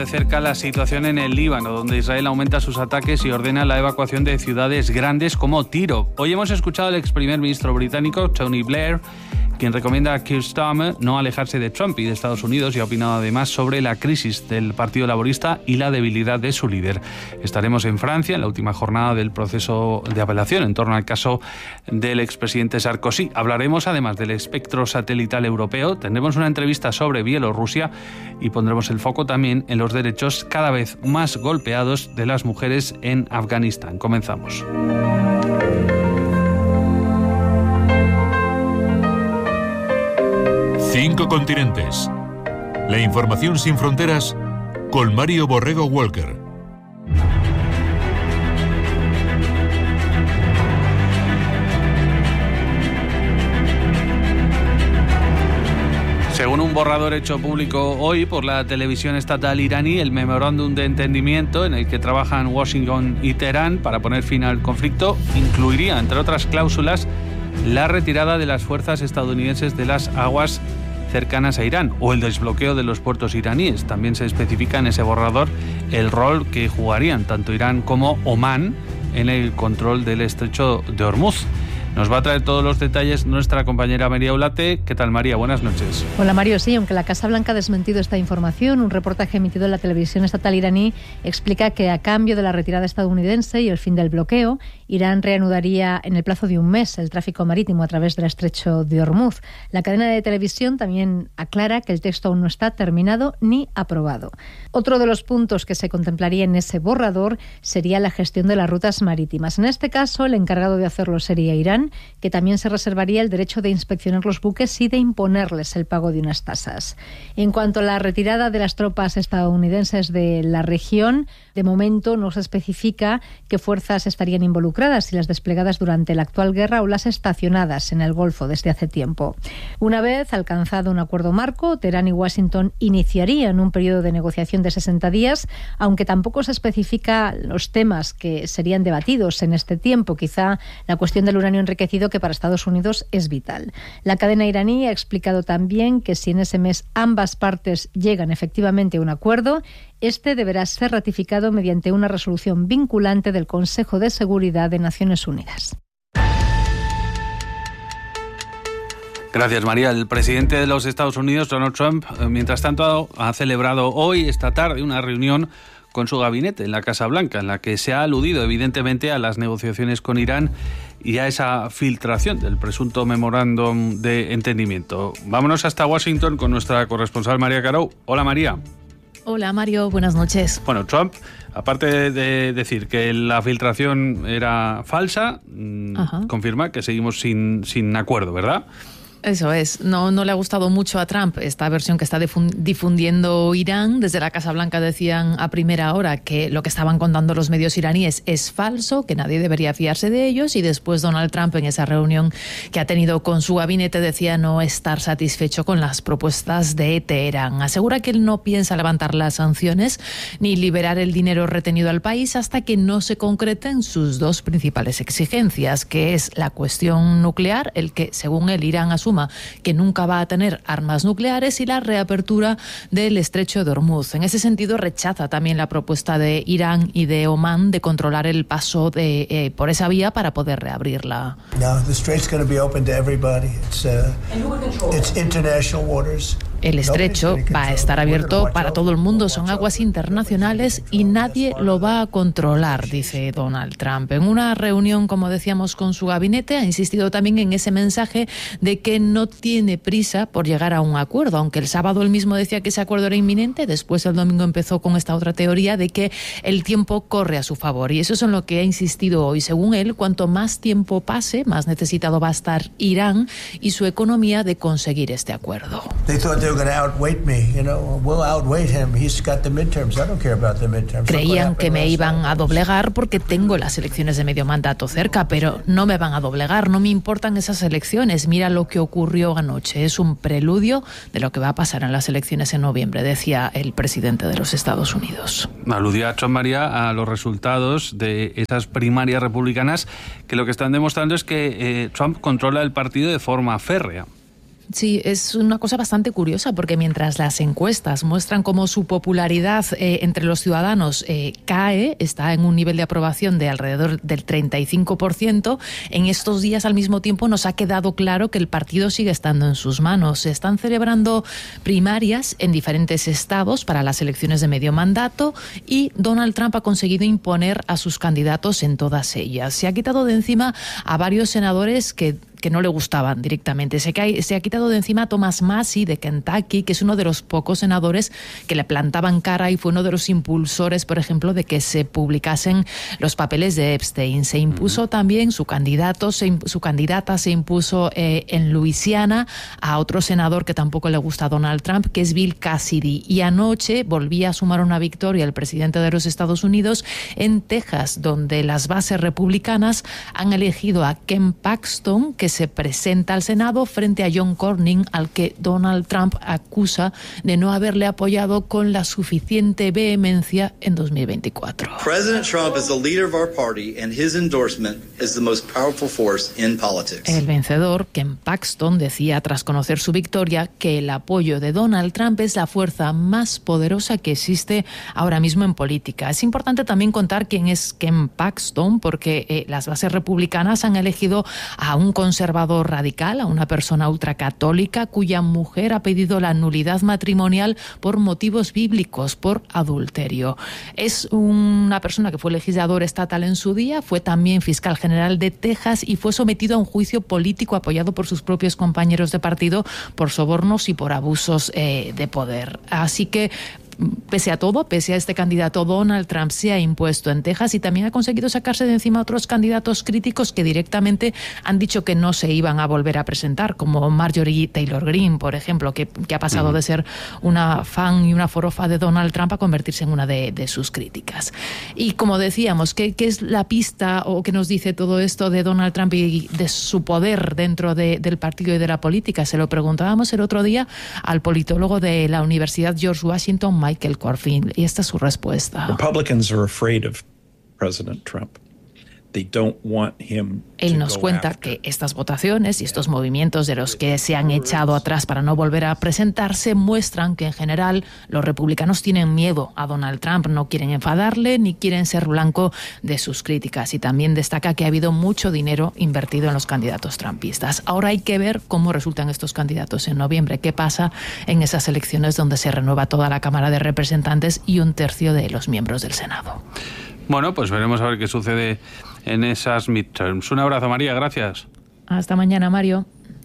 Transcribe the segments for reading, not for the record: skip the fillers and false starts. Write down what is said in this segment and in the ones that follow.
De cerca la situación en el Líbano, donde Israel aumenta sus ataques y ordena la evacuación de ciudades grandes como Tiro. Hoy hemos escuchado al ex primer ministro británico, Tony Blair, quien recomienda a Keir Starmer no alejarse de Trump y de Estados Unidos, y ha opinado además sobre la crisis del Partido Laborista y la debilidad de su líder. Estaremos en Francia en la última jornada del proceso de apelación en torno al caso del expresidente Sarkozy. Hablaremos además del espectro satelital europeo, tendremos una entrevista sobre Bielorrusia y pondremos el foco también en los derechos cada vez más golpeados de las mujeres en Afganistán. Comenzamos. Cinco continentes. La información sin fronteras con Mario Borrego Walker. Según un borrador hecho público hoy por la televisión estatal iraní, el memorándum de entendimiento en el que trabajan Washington y Teherán para poner fin al conflicto incluiría, entre otras cláusulas, la retirada de las fuerzas estadounidenses de las aguas cercanas a Irán o el desbloqueo de los puertos iraníes. También se especifica en ese borrador el rol que jugarían tanto Irán como Omán en el control del estrecho de Hormuz. Nos va a traer todos los detalles nuestra compañera María Ulate. ¿Qué tal, María? Buenas noches. Hola, Mario. Sí, aunque la Casa Blanca ha desmentido esta información, un reportaje emitido en la televisión estatal iraní explica que a cambio de la retirada estadounidense y el fin del bloqueo, Irán reanudaría en el plazo de un mes el tráfico marítimo a través del estrecho de Hormuz. La cadena de televisión también aclara que el texto aún no está terminado ni aprobado. Otro de los puntos que se contemplaría en ese borrador sería la gestión de las rutas marítimas. En este caso, el encargado de hacerlo sería Irán, que también se reservaría el derecho de inspeccionar los buques y de imponerles el pago de unas tasas. En cuanto a la retirada de las tropas estadounidenses de la región, de momento no se especifica qué fuerzas estarían involucradas, si las desplegadas durante la actual guerra o las estacionadas en el Golfo desde hace tiempo. Una vez alcanzado un acuerdo marco, Teherán y Washington iniciarían un periodo de negociación de 60 días, aunque tampoco se especifica los temas que serían debatidos en este tiempo, quizá la cuestión del uranio enriquecido, que para Estados Unidos es vital. La cadena iraní ha explicado también que si en ese mes ambas partes llegan efectivamente a un acuerdo, este deberá ser ratificado mediante una resolución vinculante del Consejo de Seguridad de Naciones Unidas. Gracias, María. El presidente de los Estados Unidos, Donald Trump, mientras tanto, ha celebrado hoy, esta tarde, una reunión con su gabinete en la Casa Blanca, en la que se ha aludido evidentemente a las negociaciones con Irán y a esa filtración del presunto memorándum de entendimiento. Vámonos hasta Washington con nuestra corresponsal María Carou. Hola, María. Hola, Mario. Buenas noches. Bueno, Trump, aparte de decir que la filtración era falsa, confirma que seguimos sin acuerdo, ¿verdad? Eso es. No le ha gustado mucho a Trump esta versión que está difundiendo Irán. Desde la Casa Blanca decían a primera hora que lo que estaban contando los medios iraníes es falso, que nadie debería fiarse de ellos, y después Donald Trump, en esa reunión que ha tenido con su gabinete, decía no estar satisfecho con las propuestas de Teherán. Asegura que él no piensa levantar las sanciones ni liberar el dinero retenido al país hasta que no se concreten sus dos principales exigencias, que es la cuestión nuclear, el que, según él, Irán asuma que nunca va a tener armas nucleares, y la reapertura del estrecho de Hormuz. En ese sentido, rechaza también la propuesta de Irán y de Omán de controlar el paso por esa vía para poder reabrirla. No, the strait's going to be open to everybody. It's international waters. El estrecho va a estar abierto para todo el mundo, son aguas internacionales y nadie lo va a controlar, dice Donald Trump. En una reunión, como decíamos, con su gabinete, ha insistido también en ese mensaje de que no tiene prisa por llegar a un acuerdo, aunque el sábado él mismo decía que ese acuerdo era inminente. Después el domingo empezó con esta otra teoría de que el tiempo corre a su favor, y eso es en lo que ha insistido hoy. Según él, cuanto más tiempo pase, más necesitado va a estar Irán y su economía de conseguir este acuerdo. Creían que me iban a doblegar porque tengo las elecciones de medio mandato cerca, pero no me van a doblegar, no me importan esas elecciones. Mira lo que ocurrió anoche, es un preludio de lo que va a pasar en las elecciones en noviembre, decía el presidente de los Estados Unidos. Aludía Trump, María, a los resultados de esas primarias republicanas, que lo que están demostrando es que Trump controla el partido de forma férrea. Sí, es una cosa bastante curiosa porque mientras las encuestas muestran cómo su popularidad entre los ciudadanos cae, está en un nivel de aprobación de alrededor del 35%, en estos días al mismo tiempo nos ha quedado claro que el partido sigue estando en sus manos. Se están celebrando primarias en diferentes estados para las elecciones de medio mandato y Donald Trump ha conseguido imponer a sus candidatos en todas ellas. Se ha quitado de encima a varios senadores que no le gustaban directamente. Se ha quitado de encima a Thomas Massie de Kentucky, que es uno de los pocos senadores que le plantaban cara y fue uno de los impulsores, por ejemplo, de que se publicasen los papeles de Epstein. Se impuso también su candidata se impuso en Luisiana a otro senador que tampoco le gusta a Donald Trump, que es Bill Cassidy. Y anoche volvía a sumar una victoria el presidente de los Estados Unidos en Texas, donde las bases republicanas han elegido a Ken Paxton, que se presenta al Senado frente a John Cornyn, al que Donald Trump acusa de no haberle apoyado con la suficiente vehemencia en 2024. President Trump is the leader of our party and his endorsement is the most powerful force in politics. El vencedor, Ken Paxton, decía tras conocer su victoria que el apoyo de Donald Trump es la fuerza más poderosa que existe ahora mismo en política. Es importante también contar quién es Ken Paxton porque las bases republicanas han elegido a un conservador radical, a una persona ultracatólica cuya mujer ha pedido la nulidad matrimonial por motivos bíblicos, por adulterio. Es una persona que fue legislador estatal en su día, fue también fiscal general de Texas y fue sometido a un juicio político apoyado por sus propios compañeros de partido por sobornos y por abusos de poder. Así que pese a todo, pese a este candidato, Donald Trump se ha impuesto en Texas y también ha conseguido sacarse de encima a otros candidatos críticos que directamente han dicho que no se iban a volver a presentar, como Marjorie Taylor Greene, por ejemplo, que ha pasado de ser una fan y una forofa de Donald Trump a convertirse en una de sus críticas. Y como decíamos, ¿qué es la pista o qué nos dice todo esto de Donald Trump y de su poder dentro del partido y de la política? Se lo preguntábamos el otro día al politólogo de la Universidad George Washington, Michael Corfin, y esta es su respuesta. Republicans are afraid of President Trump. They don't want him. Él nos cuenta que estas votaciones y estos movimientos de los que se han echado atrás para no volver a presentarse muestran que en general los republicanos tienen miedo a Donald Trump, no quieren enfadarle ni quieren ser blanco de sus críticas. Y también destaca que ha habido mucho dinero invertido en los candidatos trumpistas. Ahora hay que ver cómo resultan estos candidatos en noviembre, qué pasa en esas elecciones donde se renueva toda la Cámara de Representantes y un tercio de los miembros del Senado. Bueno, pues veremos a ver qué sucede en esas midterms. Un abrazo, María, gracias. Hasta mañana, Mario.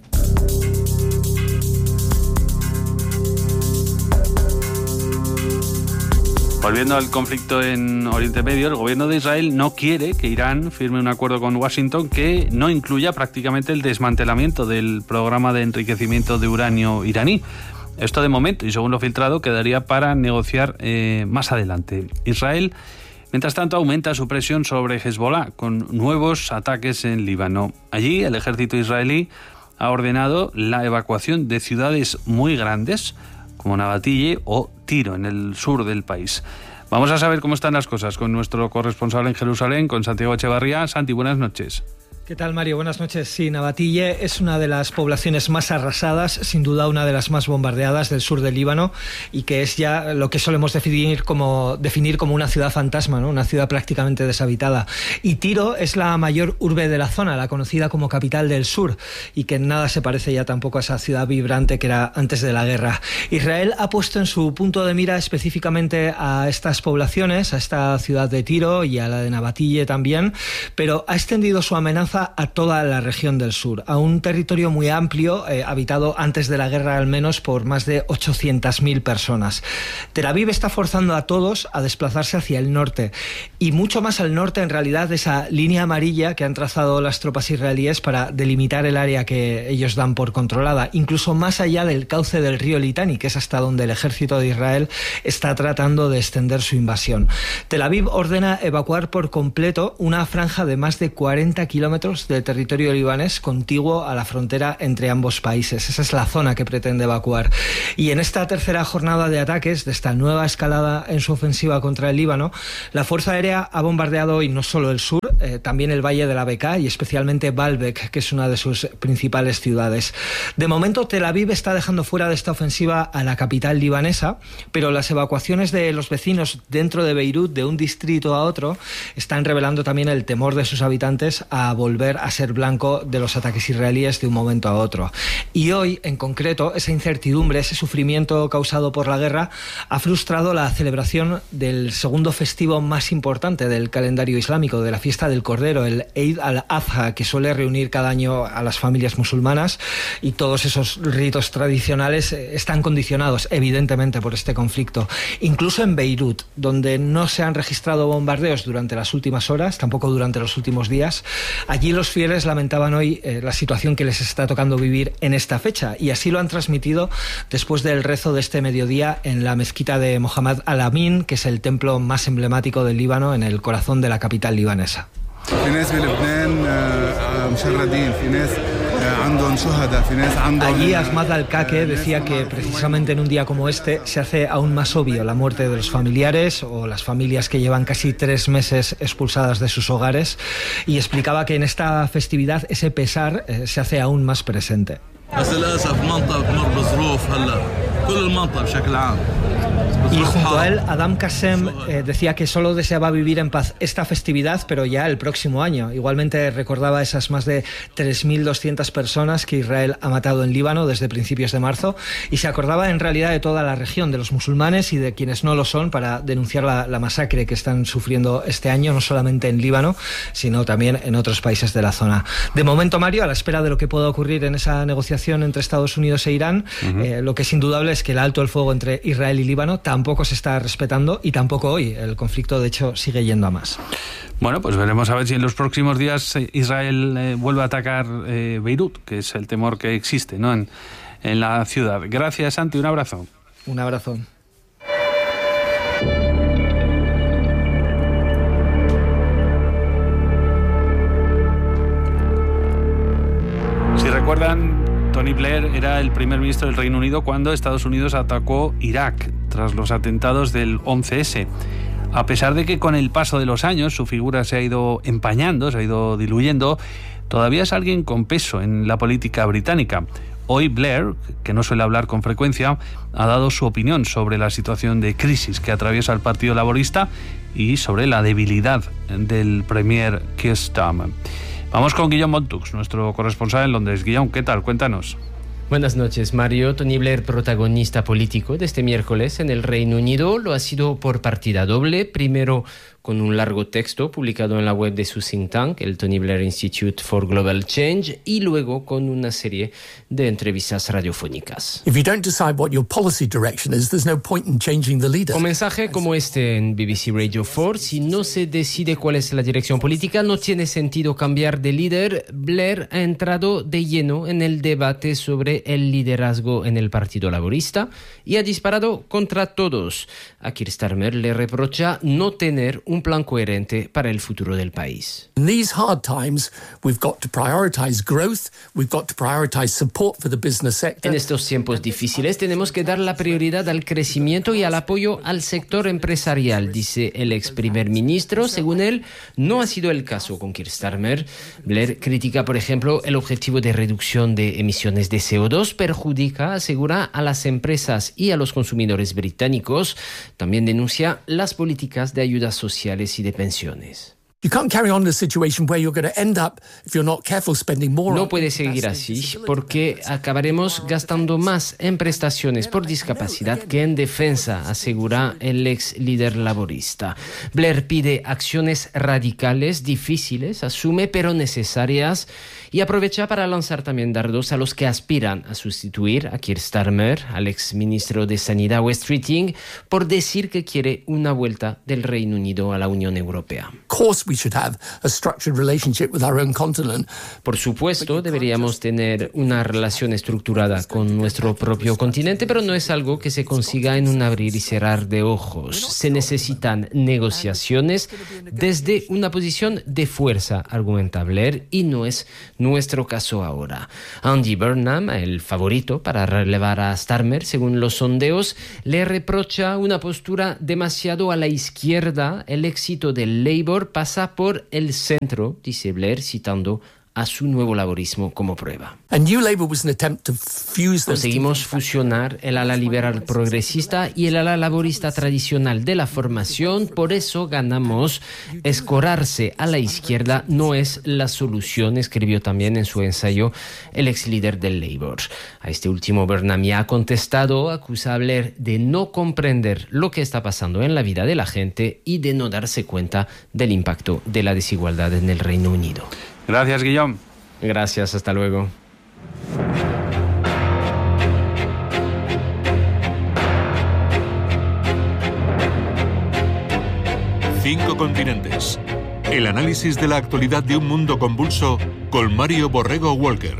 Volviendo al conflicto en Oriente Medio, el gobierno de Israel no quiere que Irán firme un acuerdo con Washington que no incluya prácticamente el desmantelamiento del programa de enriquecimiento de uranio iraní. Esto de momento, y según lo filtrado, quedaría para negociar más adelante. Israel, mientras tanto, aumenta su presión sobre Hezbollah con nuevos ataques en Líbano. Allí, el ejército israelí ha ordenado la evacuación de ciudades muy grandes, como Nabatille o Tiro, en el sur del país. Vamos a saber cómo están las cosas con nuestro corresponsal en Jerusalén, con Santiago Echevarría. Santi, buenas noches. ¿Qué tal, Mario? Buenas noches. Sí, Nabatille es una de las poblaciones más arrasadas, sin duda una de las más bombardeadas del sur del Líbano y que es ya lo que solemos definir como una ciudad fantasma, ¿no? Una ciudad prácticamente deshabitada. Y Tiro es la mayor urbe de la zona, la conocida como capital del sur y que en nada se parece ya tampoco a esa ciudad vibrante que era antes de la guerra. Israel ha puesto en su punto de mira específicamente a estas poblaciones, a esta ciudad de Tiro y a la de Nabatille también, pero ha extendido su amenaza a toda la región del sur, a un territorio muy amplio, habitado antes de la guerra al menos por más de 800.000 personas. Tel Aviv está forzando a todos a desplazarse hacia el norte, y mucho más al norte en realidad de esa línea amarilla que han trazado las tropas israelíes para delimitar el área que ellos dan por controlada, incluso más allá del cauce del río Litani, que es hasta donde el ejército de Israel está tratando de extender su invasión. Tel Aviv ordena evacuar por completo una franja de más de 40 kilómetros del territorio libanés contiguo a la frontera entre ambos países. Esa es la zona que pretende evacuar. Y en esta tercera jornada de ataques, de esta nueva escalada en su ofensiva contra el Líbano, la Fuerza Aérea ha bombardeado hoy no solo el sur, también el Valle de la Bekaa y especialmente Baalbek, que es una de sus principales ciudades. De momento, Tel Aviv está dejando fuera de esta ofensiva a la capital libanesa, pero las evacuaciones de los vecinos dentro de Beirut, de un distrito a otro, están revelando también el temor de sus habitantes a volver a ser blanco de los ataques israelíes de un momento a otro. Y hoy, en concreto, esa incertidumbre, ese sufrimiento causado por la guerra, ha frustrado la celebración del segundo festivo más importante del calendario islámico, de la fiesta del Cordero, el Eid al-Adha, que suele reunir cada año a las familias musulmanas, y todos esos ritos tradicionales están condicionados, evidentemente, por este conflicto. Incluso en Beirut, donde no se han registrado bombardeos durante las últimas horas, tampoco durante los últimos días, allí los fieles lamentaban hoy la situación que les está tocando vivir en esta fecha, y así lo han transmitido después del rezo de este mediodía en la mezquita de Mohammed Al-Amin, que es el templo más emblemático del Líbano, en el corazón de la capital libanesa. Allí Ahmad Al-Kake decía que precisamente en un día como este se hace aún más obvio la muerte de los familiares o las familias que llevan casi 3 meses expulsadas de sus hogares, y explicaba que en esta festividad ese pesar se hace aún más presente. Y junto a él, Adam Qassem decía que solo deseaba vivir en paz esta festividad, pero ya el próximo año. Igualmente recordaba esas más de 3.200 personas que Israel ha matado en Líbano desde principios de marzo, y se acordaba en realidad de toda la región, de los musulmanes y de quienes no lo son, para denunciar la masacre que están sufriendo este año, no solamente en Líbano, sino también en otros países de la zona. De momento, Mario, a la espera de lo que pueda ocurrir en esa negociación entre Estados Unidos e Irán, lo que es indudable es que el alto el fuego entre Israel y Líbano tampoco se está respetando, y tampoco hoy. El conflicto, de hecho, sigue yendo a más. Bueno, pues veremos a ver si en los próximos días Israel vuelve a atacar Beirut, que es el temor que existe, ¿no?, en la ciudad. Gracias, Santi. Un abrazo. Un abrazo. Si recuerdan, Tony Blair era el primer ministro del Reino Unido cuando Estados Unidos atacó Irak tras los atentados del 11S. A pesar de que con el paso de los años su figura se ha ido empañando, se ha ido diluyendo, todavía es alguien con peso en la política británica. Hoy Blair, que no suele hablar con frecuencia, ha dado su opinión sobre la situación de crisis que atraviesa el Partido Laborista y sobre la debilidad del Premier Keir Starmer. Vamos con Guillaume Montux, nuestro corresponsal en Londres. Guillaume, ¿qué tal? Cuéntanos. Buenas noches, Mario. Tony Blair, protagonista político de este miércoles en el Reino Unido, lo ha sido por partida doble. Primero, con un largo texto publicado en la web de su think tank, el Tony Blair Institute for Global Change, y luego con una serie de entrevistas radiofónicas. Con mensaje como este en BBC Radio 4, si no se decide cuál es la dirección política, no tiene sentido cambiar de líder. Blair ha entrado de lleno en el debate sobre el liderazgo en el Partido Laborista y ha disparado contra todos. A Keir Starmer le reprocha no tener un plan coherente para el futuro del país. En estos tiempos difíciles tenemos que dar la prioridad al crecimiento y al apoyo al sector empresarial, dice el ex primer ministro. Según él, no ha sido el caso con Keir Starmer. Blair critica, por ejemplo, el objetivo de reducción de emisiones de CO2, perjudica, asegura, a las empresas y a los consumidores británicos. También denuncia las políticas de ayudas sociales y de pensiones. No puede seguir así, porque acabaremos gastando más en prestaciones por discapacidad que en defensa, asegura el ex líder laborista. Blair pide acciones radicales, difíciles, asume, pero necesarias, y aprovecha para lanzar también dardos a los que aspiran a sustituir a Keir Starmer, al ex ministro de Sanidad Wes Streeting, por decir que quiere una vuelta del Reino Unido a la Unión Europea. Por supuesto, deberíamos tener una relación estructurada con nuestro propio continente, pero no es algo que se consiga en un abrir y cerrar de ojos. Se necesitan negociaciones desde una posición de fuerza, argumenta Blair, y no es nuestro caso ahora. Andy Burnham, el favorito para relevar a Starmer, según los sondeos, le reprocha una postura demasiado a la izquierda. El éxito del Labour pasa pasa por el centro, dice Blair, citando a su nuevo laborismo como prueba. Conseguimos fusionar el ala liberal progresista y el ala laborista tradicional de la formación, por eso ganamos. Escorarse a la izquierda no es la solución, escribió también en su ensayo el ex líder del Labour. A este último Burnham ha contestado, acusa a Blair de no comprender lo que está pasando en la vida de la gente y de no darse cuenta del impacto de la desigualdad en el Reino Unido. Gracias, Guillaume. Gracias, hasta luego. Cinco continentes. El análisis de la actualidad de un mundo convulso con Mario Borrego Walker.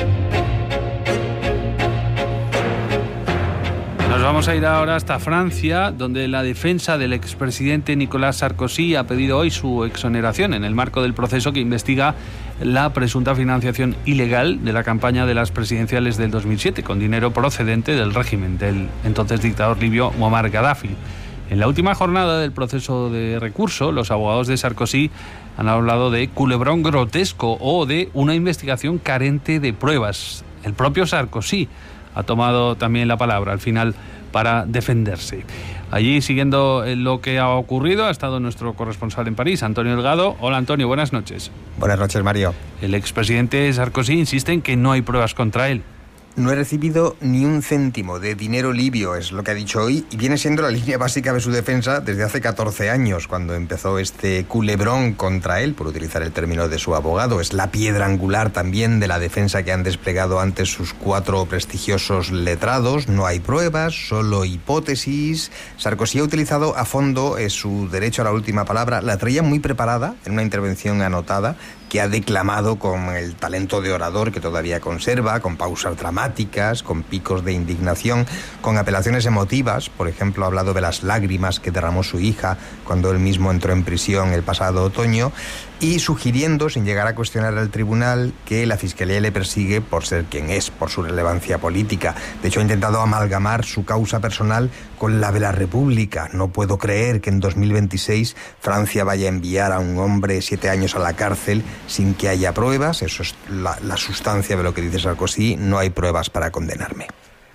Nos vamos a ir ahora hasta Francia, donde la defensa del expresidente Nicolas Sarkozy ha pedido hoy su exoneración en el marco del proceso que investiga la presunta financiación ilegal de la campaña de las presidenciales del 2007 con dinero procedente del régimen del entonces dictador libio Muammar Gaddafi. En la última jornada del proceso de recurso, los abogados de Sarkozy han hablado de culebrón grotesco o de una investigación carente de pruebas. El propio Sarkozy ha tomado también la palabra al final para defenderse. Allí, siguiendo lo que ha ocurrido, ha estado nuestro corresponsal en París, Antonio Delgado. Hola, Antonio, buenas noches. Buenas noches, Mario. El expresidente Sarkozy insiste en que no hay pruebas contra él. No he recibido ni un céntimo de dinero libio, es lo que ha dicho hoy, y viene siendo la línea básica de su defensa desde hace 14 años, cuando empezó este culebrón contra él, por utilizar el término de su abogado. Es la piedra angular también de la defensa que han desplegado antes sus 4 prestigiosos letrados. No hay pruebas, solo hipótesis. Sarkozy ha utilizado a fondo su derecho a la última palabra. La traía muy preparada en una intervención anotada, que ha declamado con el talento de orador que todavía conserva, con pausas dramáticas, con picos de indignación, con apelaciones emotivas. Por ejemplo, ha hablado de las lágrimas que derramó su hija cuando él mismo entró en prisión el pasado otoño, y sugiriendo, sin llegar a cuestionar al tribunal, que la Fiscalía le persigue por ser quien es, por su relevancia política. De hecho, ha intentado amalgamar su causa personal con la de la República. No puedo creer que en 2026 Francia vaya a enviar a un hombre 7 años a la cárcel sin que haya pruebas. Eso es la sustancia de lo que dice Sarkozy. No hay pruebas para condenarme.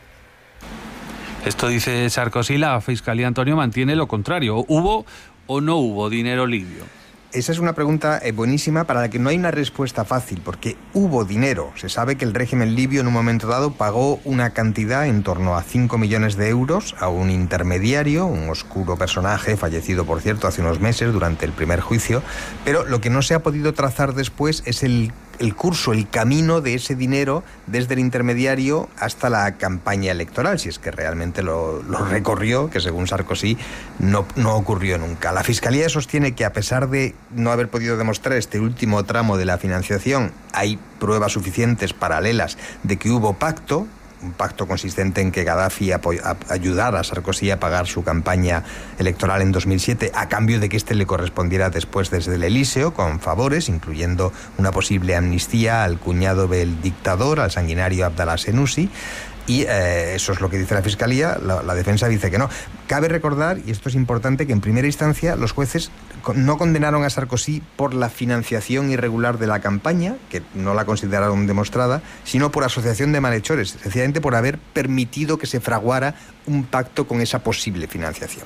Esto dice Sarkozy. La Fiscalía, Antonio, mantiene lo contrario. ¿Hubo o no hubo dinero libio? Esa es una pregunta buenísima para la que no hay una respuesta fácil, porque hubo dinero. Se sabe que el régimen libio en un momento dado pagó una cantidad en torno a 5 millones de euros a un intermediario, un oscuro personaje, fallecido por cierto hace unos meses durante el primer juicio, pero lo que no se ha podido trazar después es el curso, el camino de ese dinero desde el intermediario hasta la campaña electoral, si es que realmente lo recorrió, que según Sarkozy no ocurrió nunca. La Fiscalía sostiene que a pesar de no haber podido demostrar este último tramo de la financiación, hay pruebas suficientes paralelas de que hubo pacto, un pacto consistente en que Gaddafi ayudara a Sarkozy a pagar su campaña electoral en 2007 a cambio de que éste le correspondiera después desde el Elíseo con favores, incluyendo una posible amnistía al cuñado del dictador, al sanguinario Abdallah Senussi. Y eso es lo que dice la Fiscalía. La defensa dice que no. Cabe recordar, y esto es importante, que en primera instancia los jueces no condenaron a Sarkozy por la financiación irregular de la campaña, que no la consideraron demostrada, sino por asociación de malhechores, sencillamente por haber permitido que se fraguara un pacto con esa posible financiación.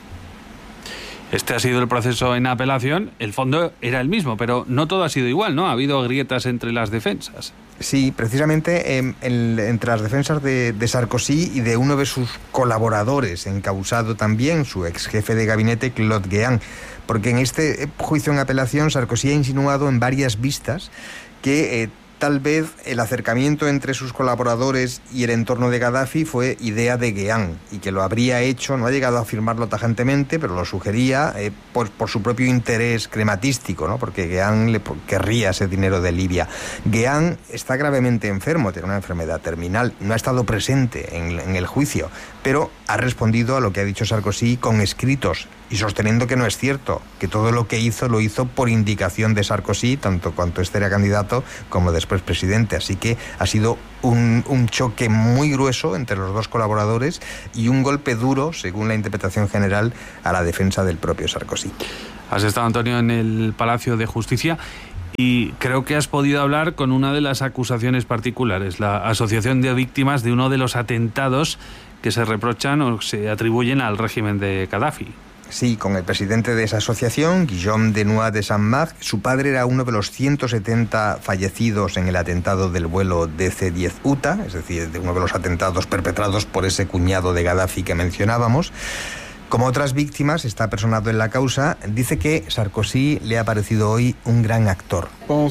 Este ha sido el proceso en apelación. El fondo era el mismo, pero no todo ha sido igual, ¿no? Ha habido grietas entre las defensas. Sí, precisamente entre las defensas de Sarkozy y de uno de sus colaboradores, encausado también, su ex jefe de gabinete, Claude Guéant, porque en este juicio en apelación Sarkozy ha insinuado en varias vistas que tal vez el acercamiento entre sus colaboradores y el entorno de Gaddafi fue idea de Guéant y que lo habría hecho, no ha llegado a afirmarlo tajantemente, pero lo sugería por su propio interés crematístico, ¿no? Porque Guéant querría ese dinero de Libia. Guéant está gravemente enfermo, tiene una enfermedad terminal, no ha estado presente en el juicio, pero ha respondido a lo que ha dicho Sarkozy con escritos y sosteniendo que no es cierto, que todo lo que hizo lo hizo por indicación de Sarkozy, tanto cuando este era candidato como después presidente. Así que ha sido un choque muy grueso entre los dos colaboradores y un golpe duro, según la interpretación general, a la defensa del propio Sarkozy. Has estado, Antonio, en el Palacio de Justicia y creo que has podido hablar con una de las acusaciones particulares, la Asociación de Víctimas de uno de los atentados que se reprochan o se atribuyen al régimen de Gaddafi. Sí, con el presidente de esa asociación, Guillaume Denoy de Saint-Marc. Su padre era uno de los 170 fallecidos en el atentado del vuelo DC-10 UTA, es decir, de uno de los atentados perpetrados por ese cuñado de Gaddafi que mencionábamos. Como otras víctimas, está personado en la causa, dice que Sarkozy le ha parecido hoy un gran actor.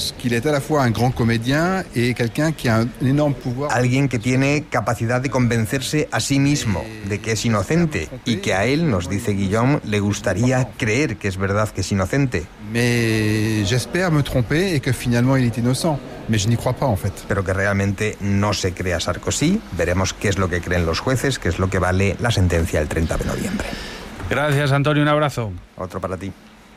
Alguien que tiene capacidad de convencerse a sí mismo de que es inocente y que a él, nos dice Guillaume, le gustaría creer que es verdad que es inocente. Pero que realmente no se cree a Sarkozy. Veremos qué es lo que creen los jueces, qué es lo que vale la sentencia el 30 de noviembre. Gracias, Antonio, un abrazo. Otro para ti.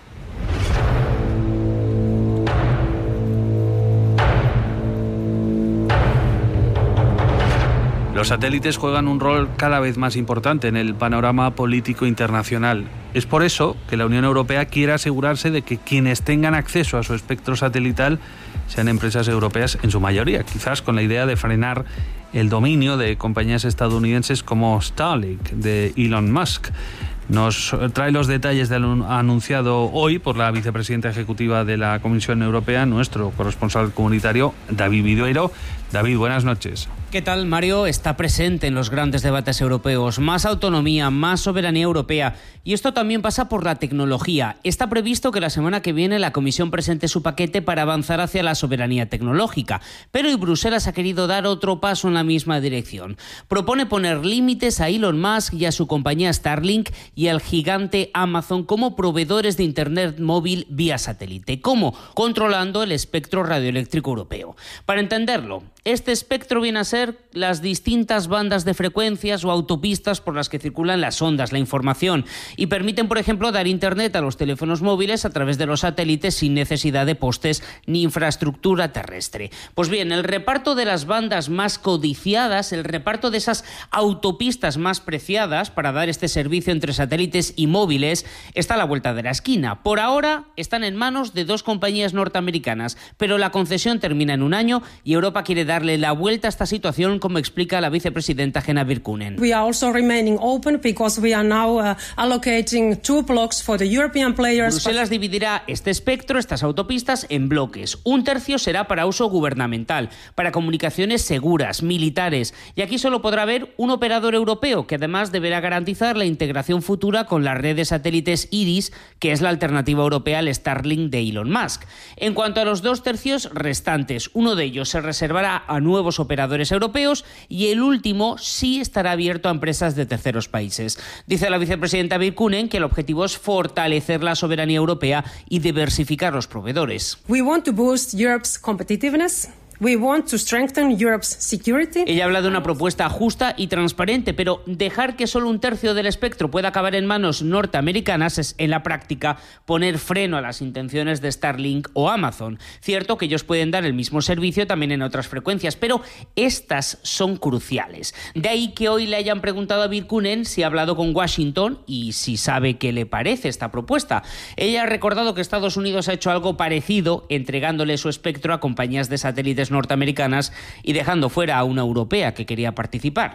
Los satélites juegan un rol cada vez más importante en el panorama político internacional. Es por eso que la Unión Europea quiere asegurarse de que quienes tengan acceso a su espectro satelital sean empresas europeas en su mayoría, quizás con la idea de frenar el dominio de compañías estadounidenses como Starlink de Elon Musk. Nos trae los detalles del anunciado hoy por la vicepresidenta ejecutiva de la Comisión Europea, nuestro corresponsal comunitario, David Vidueiro. David, buenas noches. ¿Qué tal, Mario? Está presente en los grandes debates europeos. Más autonomía, más soberanía europea. Y esto también pasa por la tecnología. Está previsto que la semana que viene la Comisión presente su paquete para avanzar hacia la soberanía tecnológica. Pero hoy Bruselas ha querido dar otro paso en la misma dirección. Propone poner límites a Elon Musk y a su compañía Starlink y al gigante Amazon como proveedores de Internet móvil vía satélite. ¿Cómo? Controlando el espectro radioeléctrico europeo. Para entenderlo, este espectro viene a ser las distintas bandas de frecuencias o autopistas por las que circulan las ondas, la información, y permiten, por ejemplo, dar internet a los teléfonos móviles a través de los satélites sin necesidad de postes ni infraestructura terrestre. Pues bien, el reparto de las bandas más codiciadas, el reparto de esas autopistas más preciadas para dar este servicio entre satélites y móviles está a la vuelta de la esquina. Por ahora están en manos de dos compañías norteamericanas, pero la concesión termina en un año y Europa quiere darle la vuelta a esta situación, como explica la vicepresidenta Henna Virkkunen. We are also remaining open because we are now allocating 2 blocks for the European players. Bruselas dividirá este espectro, estas autopistas, en bloques. Un tercio será para uso gubernamental, para comunicaciones seguras, militares, y aquí solo podrá haber un operador europeo que además deberá garantizar la integración futura con la red de satélites IRIS, que es la alternativa europea al Starlink de Elon Musk. En cuanto a los 2 tercios restantes, uno de ellos se reservará a nuevos operadores europeos y el último sí estará abierto a empresas de terceros países. Dice la vicepresidenta Virkkunen que el objetivo es fortalecer la soberanía europea y diversificar los proveedores. We want to boost Europe's competitiveness. We want to strengthen Europe's security. Ella habla de una propuesta justa y transparente, pero dejar que solo un tercio del espectro pueda acabar en manos norteamericanas es, en la práctica, poner freno a las intenciones de Starlink o Amazon. Cierto que ellos pueden dar el mismo servicio también en otras frecuencias, pero estas son cruciales. De ahí que hoy le hayan preguntado a Virkkunen si ha hablado con Washington y si sabe qué le parece esta propuesta. Ella ha recordado que Estados Unidos ha hecho algo parecido, entregándole su espectro a compañías de satélites norteamericanas y dejando fuera a una europea que quería participar.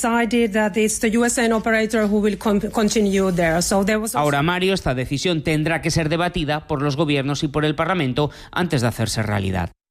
Ahora, Mario, esta decisión tendrá que ser debatida por los gobiernos y por el Parlamento antes de hacerse realidad.